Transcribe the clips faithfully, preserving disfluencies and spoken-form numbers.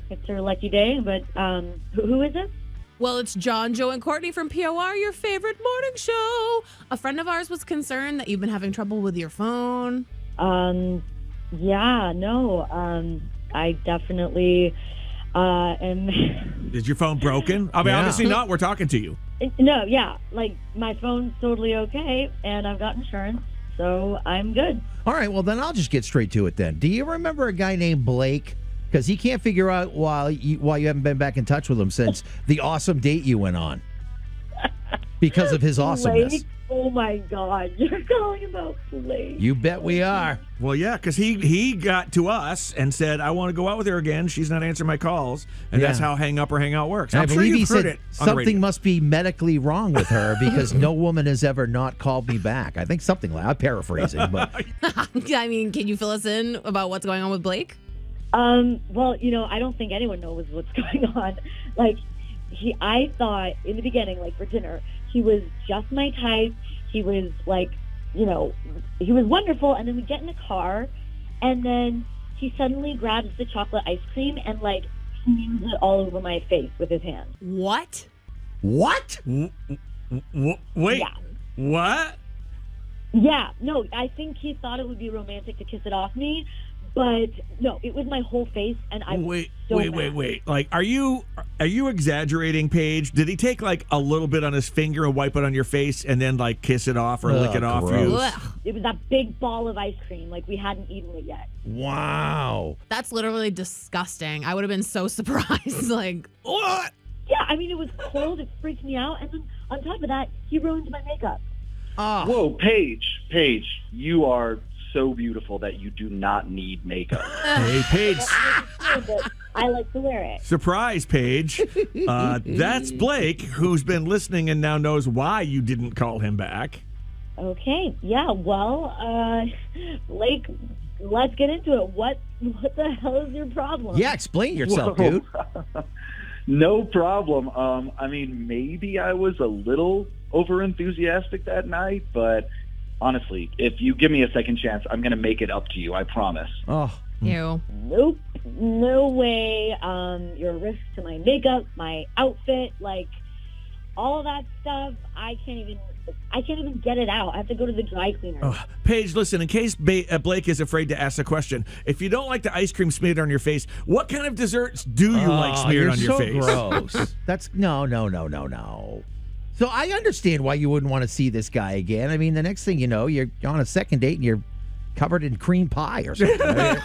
it's her lucky day. But um, who, who is this? Well, it's John, Joe, and Courtney from P O R, your favorite morning show. A friend of ours was concerned that you've been having trouble with your phone. Um, yeah, no, um, I definitely uh, am. Is your phone broken? I mean, Yeah. obviously not. We're talking to you. No, yeah, like my phone's totally okay, and I've got insurance, so I'm good. All right, well, then I'll just get straight to it then. Do you remember a guy named Blake? Because he can't figure out why you, why you haven't been back in touch with him since the awesome date you went on. Because of his awesomeness. Blake? Oh my God, you're calling about Blake. You bet we are. Well, yeah, because he, he got to us and said, I want to go out with her again. She's not answering my calls. And Yeah. that's how hang up or hang out works. And I'm I sure believe you've he heard said it on the radio. something must be medically wrong with her because no woman has ever not called me back. I think something like I'm paraphrasing, but I mean, can you fill us in about what's going on with Blake? Um, well, you know, I don't think anyone knows what's going on. Like, he, I thought in the beginning, like for dinner, he was just my type. He was like, you know, he was wonderful. And then we get in the car, and then he suddenly grabs the chocolate ice cream and like smears it all over my face with his hand. What? what? W- w- wait, Yeah. what? Yeah, no, I think he thought it would be romantic to kiss it off me, but no, it was my whole face, and I was Wait, so wait, mad. wait, wait. Like, are you are you exaggerating, Paige? Did he take like a little bit on his finger and wipe it on your face and then like kiss it off or lick Ugh, it off gross. you? Ugh. It was that big ball of ice cream, like we hadn't eaten it yet. Wow. That's literally disgusting. I would have been so surprised. Like, What? Yeah, I mean, it was cold, it freaked me out, and then on top of that, he ruined my makeup. Oh. Whoa, Paige, Paige, you are so beautiful that you do not need makeup. Hey, Paige. But I like to wear it. Surprise, Paige. Uh, that's Blake, who's been listening and now knows why you didn't call him back. Okay, yeah, well, uh, Blake, let's get into it. What what the hell is your problem? Yeah, explain yourself, Whoa. dude. No problem. Um, I mean, maybe I was a little over enthusiastic that night, but honestly, if you give me a second chance, I'm going to make it up to you. I promise. Oh. ew. Nope, no way. Um, you're a risk to my makeup, my outfit, like all that stuff. I can't even. I can't even get it out. I have to go to the dry cleaner. Oh, Paige, listen, in case ba- uh, Blake is afraid to ask a question, if you don't like the ice cream smeared on your face, what kind of desserts do you like Oh, smeared you're on your so face? gross. That's no, no, no, no, no. So I understand why you wouldn't want to see this guy again. I mean, the next thing you know, you're on a second date and you're covered in cream pie or something.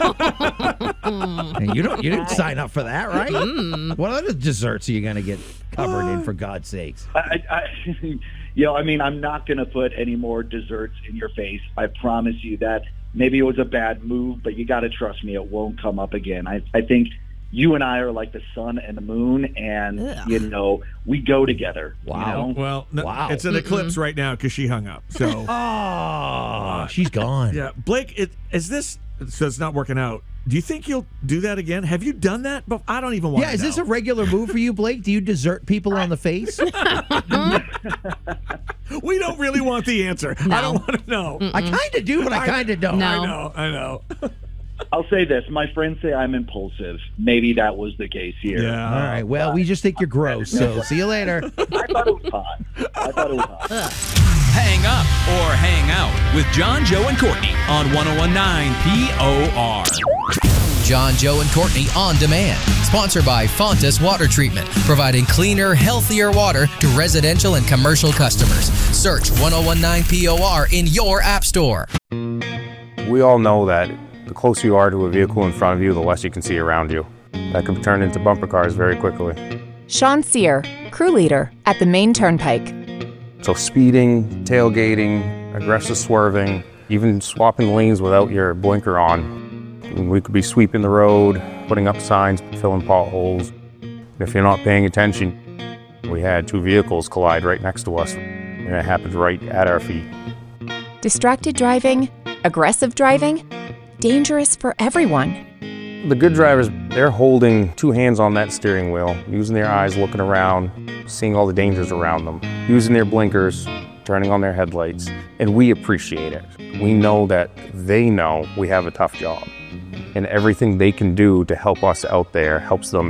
And you don't you didn't sign up for that, right? What other desserts are you going to get covered in, for God's sakes? I, I, I you know, I mean, I'm not going to put any more desserts in your face. I promise you that. Maybe it was a bad move, but you got to trust me, it won't come up again. I, I think you and I are like the sun and the moon, and, Ugh. you know, we go together. Wow. You know? Well, no, Wow. it's an eclipse right now because she hung up. So, Oh, she's gone. yeah, Blake, it, is this so it's not working out? Do you think you'll do that again? Have you done that? But I don't even want. Yeah, to is this know. a regular move for you, Blake? Do you desert people on the face? We don't really want the answer. I don't want to know. I kind of do, but I kind of don't. No. I know. I know. I'll say this. My friends say I'm impulsive. Maybe that was the case here. Yeah. All right. Well, we just think you're gross. So see you later. I thought it was hot. I thought it was hot. Hang up or hang out with John, Joe, and Courtney on one oh one nine P O R. John, Joe, and Courtney on demand. Sponsored by Fontas Water Treatment, providing cleaner, healthier water to residential and commercial customers. Search one oh one nine P O R in your app store. We all know that the closer you are to a vehicle in front of you, the less you can see around you. That can turn into bumper cars very quickly. Sean Sear, crew leader at the Main Turnpike. So speeding, tailgating, aggressive swerving, even swapping lanes without your blinker on. We could be sweeping the road, putting up signs, filling potholes. If you're not paying attention, we had two vehicles collide right next to us, and it happened right at our feet. Distracted driving, aggressive driving, dangerous for everyone. The good drivers, they're holding two hands on that steering wheel, using their eyes, looking around, seeing all the dangers around them, using their blinkers, turning on their headlights, and we appreciate it. We know that they know we have a tough job, and everything they can do to help us out there helps them